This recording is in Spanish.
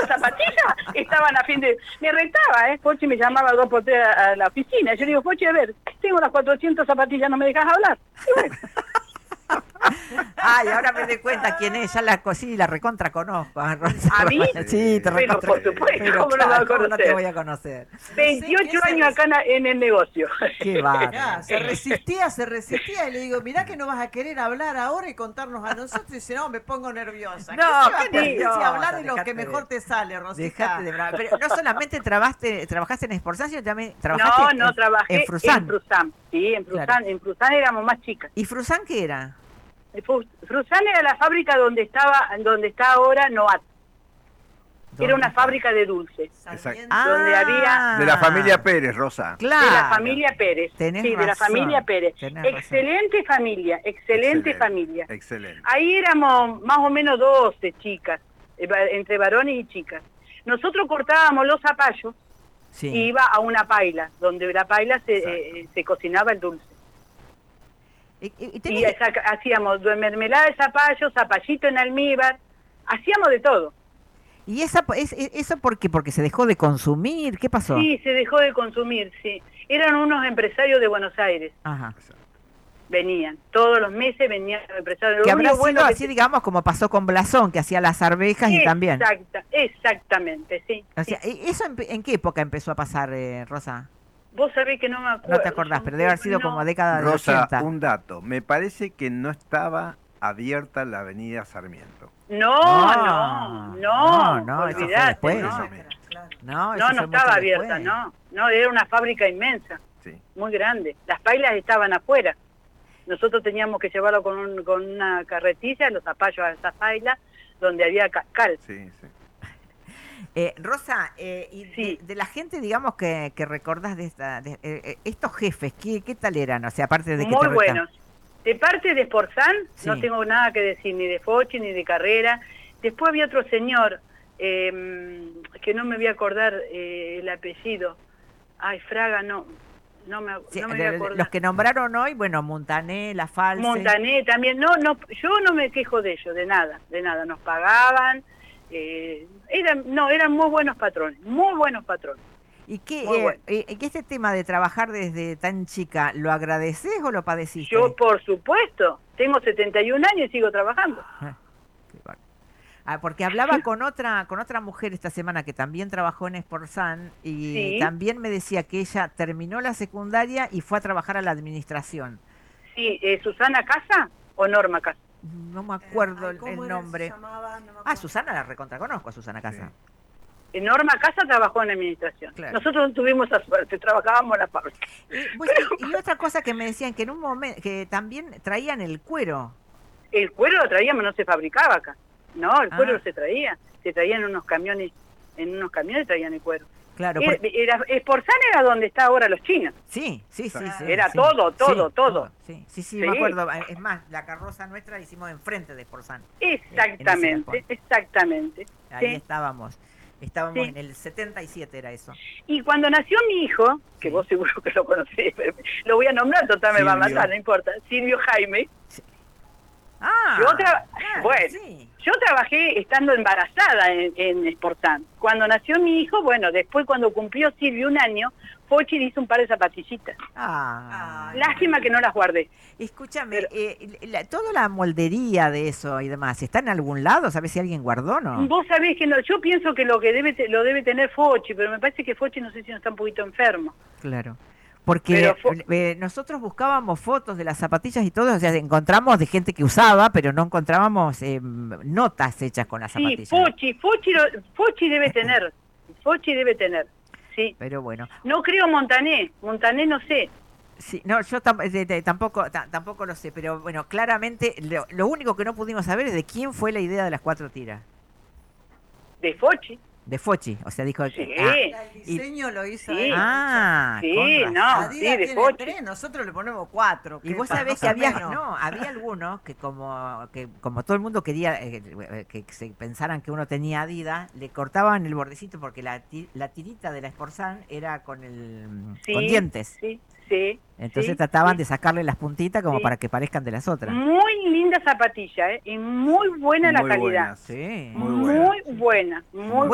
400 zapatillas estaban a fin de... Me retaba, Pochi me llamaba 2 por 3 a la oficina. Yo le digo, Pochi, a ver, tengo las 400 zapatillas, ¿no me dejas hablar? Y bueno. Ay, ahora me doy cuenta quién es, ya la recontra conozco. Rosa. ¿A mí? Sí, te Pero recontra. por supuesto, Pero, ¿cómo no me va a ¿cómo no te conocer? voy a conocer? 28 años acá en el negocio. Qué bárbaro. Ya, se resistía y le digo, mirá que no vas a querer hablar ahora y contarnos a nosotros. Y dice, no, me pongo nerviosa. No, ¿Qué qué se va a nerviosa, hablar de lo dejate que mejor te sale, Rosita? Dejate de brava. Pero no solamente trabajaste en Sportsan, sino también trabajaste No, trabajé en Frusan. en Frusan. Sí, en Frusan. Claro. En Frusan éramos más chicas. ¿Y Frusan qué era? Frusan era la fábrica donde está ahora Noat. Era una fábrica de dulces. Donde había... De la familia Pérez, Rosa. Claro. De la familia Pérez. Tenés sí, de la razón, familia Pérez. tenés Excelente razón. familia, excelente familia. Excelente. Ahí éramos más o menos 12 chicas, entre varones y chicas. Nosotros cortábamos los zapallos Sí. y iba a una paila, donde la paila se cocinaba el dulce. Y hacíamos mermelada de zapallo, zapallito en almíbar, hacíamos de todo. ¿Y eso por qué? ¿Porque se dejó de consumir? ¿Qué pasó? Sí, se dejó de consumir, sí. Eran unos empresarios de Buenos Aires. Ajá. Venían, todos los meses venían los empresarios. Que habrá bueno sido así, digamos, como pasó con Blasón, que hacía las arvejas y también. Exactamente, sí. O sea, ¿eso en qué época empezó a pasar, Rosa? Vos sabés que no me acuerdo. No te acordás, pero debe haber sido como década de Rosa, 80. un dato. Me parece que no estaba abierta la avenida Sarmiento. No, eso fue olvidate, después. no eso fue mucho estaba después. abierta, no, era una fábrica inmensa, muy grande. Las pailas estaban afuera. Nosotros teníamos que llevarlo con una carretilla, los zapallos a esas pailas, donde había cascal. Sí, sí. Rosa, y de la gente, digamos, que recordás de estos jefes, ¿qué tal eran? O sea, aparte de que muy buenos. De parte de Sporsan, no tengo nada que decir, ni de Fochi, ni de Carrera. Después había otro señor, que no me voy a acordar el apellido. Ay, Fraga, no me voy a acordar. Los que nombraron hoy, bueno, Montané, La Falce. Montané también, yo no me quejo de ellos, de nada, nos pagaban, eran muy buenos patrones, muy buenos patrones. ¿Y qué este tema de trabajar desde tan chica, lo agradeces o lo padeciste? Yo, por supuesto, tengo 71 años y sigo trabajando. Porque hablaba con otra mujer esta semana que también trabajó en Sporsan y también me decía que ella terminó la secundaria y fue a trabajar a la administración. Sí, ¿Susana Casa o Norma Casa? No me acuerdo el nombre. Susana la recontra conozco, a Susana Casa. Sí. Norma Casa trabajó en la administración. Claro. Nosotros no tuvimos esa suerte, trabajábamos en la fábrica. Y otra cosa que me decían, que en un momento, que también traían el cuero. El cuero lo traíamos, no se fabricaba acá. No, el cuero se traía en unos camiones traían el cuero. Claro. Sporsan era donde está ahora los chinos. Sí. Era todo. Sí, me acuerdo. Es más, la carroza nuestra la hicimos enfrente de Sporsan. Exactamente. Ahí estábamos en el 77 era eso. Y cuando nació mi hijo, que vos seguro que lo conocés, lo voy a nombrar, total me va a matar, no importa, Silvio Jaime. Sí. Yo trabajé estando embarazada en Sporsan. Cuando nació mi hijo, después cuando cumplió Silvio 1 año, Fochi le hizo un par de zapatillitas. Lástima que no las guardé. Escúchame, toda la moldería de eso y demás, ¿está en algún lado? ¿Sabés si alguien guardó o no? Vos sabés que no, yo pienso que lo debe tener Fochi, pero me parece que Fochi no sé si no está un poquito enfermo. Claro. Porque nosotros buscábamos fotos de las zapatillas y todo, o sea, encontramos de gente que usaba, pero no encontrábamos notas hechas con las zapatillas. Sí, Fochi debe tener, sí. Pero bueno. No creo Montané no sé. Sí, no, yo tampoco lo sé, pero bueno, claramente lo único que no pudimos saber es de quién fue la idea de las 4 tiras. De Fochi. De Fochi, o sea, dijo sí. El diseño lo hizo él. De Fochi. Nosotros le ponemos 4. Y vos sabés que había algunos que como todo el mundo quería que se pensaran que uno tenía Adidas, le cortaban el bordecito porque la tirita de la Sporsan era con dientes. Sí. Entonces trataban de sacarle las puntitas como para que parezcan de las otras. Muy linda zapatilla, y muy buena la calidad. Buena, sí. Muy buena.